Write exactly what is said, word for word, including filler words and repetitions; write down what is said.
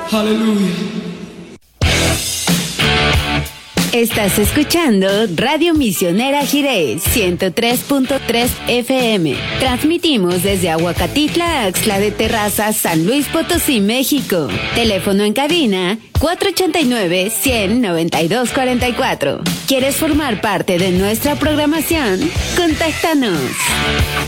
Aleluya. Estás escuchando Radio Misionera Jiré ciento tres punto tres F M. Transmitimos desde Aguacatitla, Axtla de Terrazas, San Luis Potosí, México. Teléfono en cabina cuatro ochenta y nueve, cien, noventa y dos cuarenta y cuatro. ¿Quieres formar parte de nuestra programación? Contáctanos.